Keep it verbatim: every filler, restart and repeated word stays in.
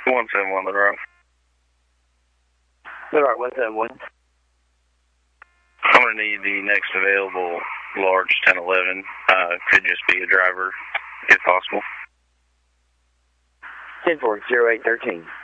one seven one, Little Rock. Little Rock, one seven one. I'm going to need the next available large ten eleven. Uh, could just be a driver, if possible. ten four, zero eight thirteen.